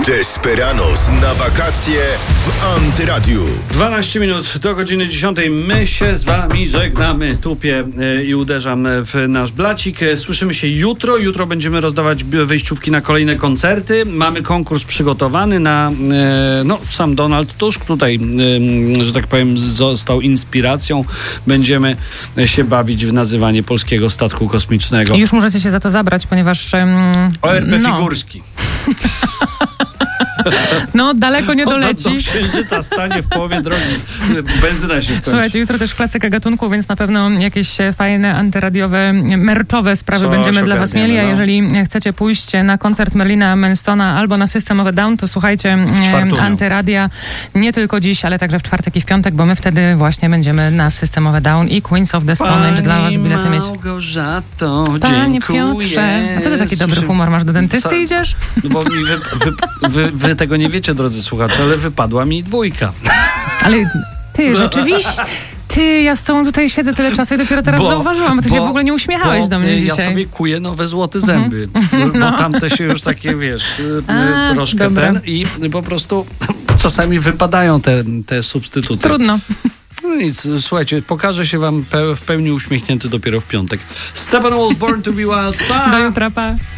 Desperados na wakacje w Antyradiu. 12 minut do godziny 10. My się z wami żegnamy. Tupię i uderzam w nasz blacik. Słyszymy się jutro. Jutro będziemy rozdawać wejściówki na kolejne koncerty. Mamy konkurs przygotowany na... sam Donald Tusk tutaj, że tak powiem, został inspiracją. Będziemy się bawić w nazywanie polskiego statku kosmicznego. I już możecie się za to zabrać, ponieważ... ORP Figurski. No, daleko nie doleci. Do Księżyca stanie w połowie drogi. Benzyna się skończy. Słuchajcie, jutro też klasyka gatunku, więc na pewno jakieś fajne, antyradiowe, merczowe sprawy będziemy dla was mieli. A jeżeli chcecie pójść na koncert Merlina Manstona albo na System of a Down, to słuchajcie Antyradia nie tylko dziś, ale także w czwartek i w piątek, bo my wtedy właśnie będziemy na System of a Down i Queens of the Stone Age dla was bilety mieć. Panie Piotrze, a co ty taki dobry humor masz? Do dentysty idziesz? No bo mi wy tego nie wiecie, drodzy słuchacze, ale wypadła mi 2. Ale ty, rzeczywiście... Ja z tobą tutaj siedzę tyle czasu i dopiero teraz zauważyłam, bo ty się w ogóle nie uśmiechałeś do mnie dzisiaj. Ja sobie kuję nowe złote zęby, bo tamte się już takie, wiesz, troszkę i po prostu czasami wypadają te substytuty. Trudno. No nic, słuchajcie, pokażę się wam w pełni uśmiechnięty dopiero w piątek. Steppenwolf, Born to be Wild. Pa! Do jutra, pa!